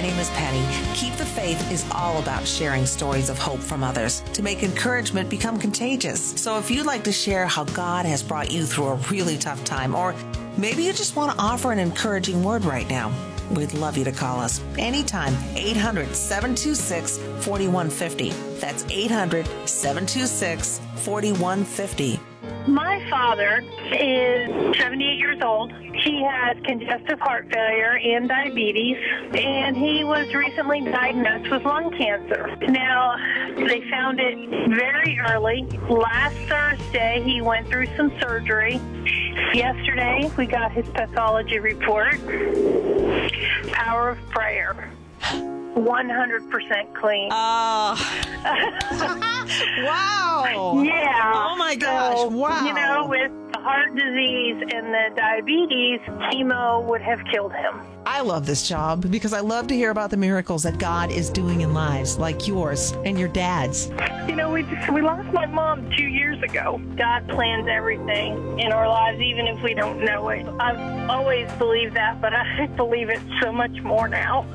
name is Penny. Keep the Faith is all about sharing stories of hope from others to make encouragement become contagious. So if you'd like to share how God has brought you through a really tough time, or maybe you just want to offer an encouraging word right now, we'd love you to call us anytime. 800-726-4150. That's 800-726-4150. My father is 78 years old. He has congestive heart failure and diabetes, and he was recently diagnosed with lung cancer. Now, they found it very early. Last Thursday, he went through some surgery. Yesterday, we got his pathology report. Power of prayer. 100% clean. Wow. Yeah. Oh, my gosh. So, Wow. with the heart disease and the diabetes, chemo would have killed him. I love this job because I love to hear about the miracles that God is doing in lives like yours and your dad's. We lost my mom 2 years ago. God plans everything in our lives, even if we don't know it. I've always believed that, but I believe it so much more now.